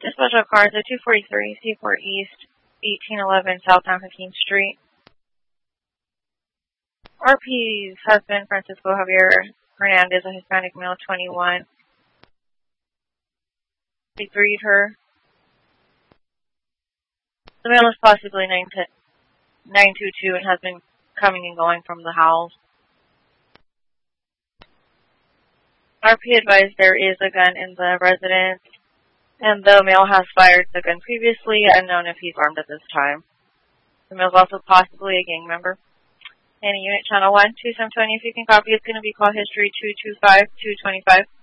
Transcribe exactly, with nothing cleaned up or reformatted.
Dispatch cars at two forty-three Seaport East, eighteen eleven South fifteenth Street. R P's husband, Francisco Javier Hernandez, a Hispanic male, twenty-one. He greeted her. The male is possibly nine two two and has been coming and going from the house. R P advised there is a gun in the residence, and the male has fired the gun previously, unknown if he's armed at this time. The male is also possibly a gang member. Any unit, channel one, two seven two zero, if you can copy, it's going to be call history two two five two two five.